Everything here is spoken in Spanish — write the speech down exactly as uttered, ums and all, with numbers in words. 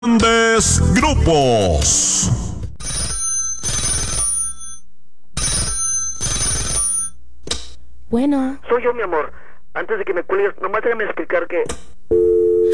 Grandes grupos. Bueno. Soy yo, mi amor. Antes de que me cuelgues, nomás déjame explicar que